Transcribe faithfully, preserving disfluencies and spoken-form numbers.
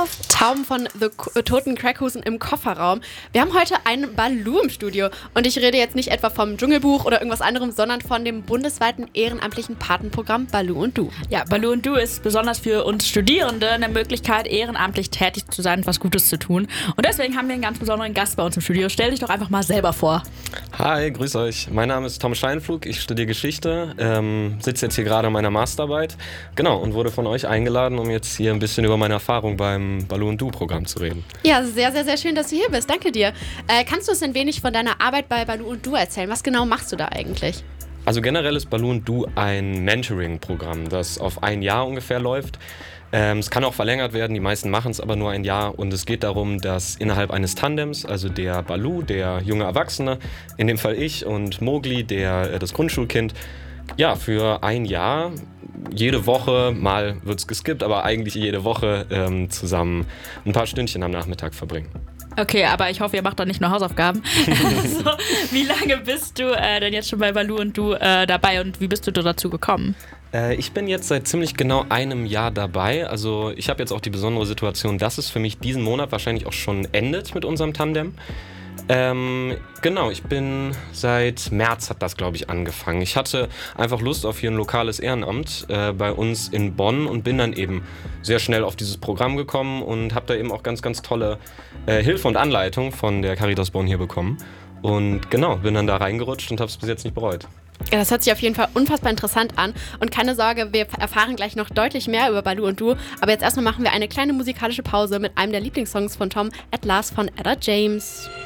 auf Tauben von The K- Toten Crackhusen im Kofferraum. Wir haben heute einen Baloo im Studio und ich rede jetzt nicht etwa vom Dschungelbuch oder irgendwas anderem, sondern von dem bundesweiten ehrenamtlichen Patenprogramm Baloo und Du. Ja, Baloo und Du ist besonders für uns Studierende eine Möglichkeit, ehrenamtlich tätig zu sein und was Gutes zu tun. Und deswegen haben wir einen ganz besonderen Gast bei uns im Studio. Stell dich doch einfach mal selber vor. Hi, grüß euch. Mein Name ist Tom Scheinflug, ich studiere Geschichte, ähm, sitze jetzt hier gerade an meiner Masterarbeit, genau, und wurde von euch eingeladen, um jetzt hier ein bisschen über meine Erfahrung beim Baloo und Du-Programm zu reden. Ja, sehr, sehr, sehr schön, dass du hier bist. Danke dir. Äh, kannst du uns ein wenig von deiner Arbeit bei Baloo und Du erzählen? Was genau machst du da eigentlich? Also generell ist Baloo und Du ein Mentoring-Programm, das auf ein Jahr ungefähr läuft. Ähm, es kann auch verlängert werden, die meisten machen es aber nur ein Jahr und es geht darum, dass innerhalb eines Tandems, also der Baloo, der junge Erwachsene, in dem Fall ich, und Mowgli, der, äh, das Grundschulkind, ja, für ein Jahr, jede Woche, mal wird es geskippt, aber eigentlich jede Woche ähm, zusammen ein paar Stündchen am Nachmittag verbringen. Okay, aber ich hoffe, ihr macht doch nicht nur Hausaufgaben. Also, wie lange bist du äh, denn jetzt schon bei Baloo und Du äh, dabei und wie bist du dazu gekommen? Äh, ich bin jetzt seit ziemlich genau einem Jahr dabei. Also ich habe jetzt auch die besondere Situation, dass es für mich diesen Monat wahrscheinlich auch schon endet mit unserem Tandem. Ähm, genau, ich bin seit März hat das, glaube ich, angefangen. Ich hatte einfach Lust auf hier ein lokales Ehrenamt äh, bei uns in Bonn und bin dann eben sehr schnell auf dieses Programm gekommen und habe da eben auch ganz, ganz tolle äh, Hilfe und Anleitung von der Caritas Bonn hier bekommen. Und genau, bin dann da reingerutscht und habe es bis jetzt nicht bereut. Ja, das hört sich auf jeden Fall unfassbar interessant an. Und keine Sorge, wir erfahren gleich noch deutlich mehr über Baloo und Du. Aber jetzt erstmal machen wir eine kleine musikalische Pause mit einem der Lieblingssongs von Tom, At Last von Etta James.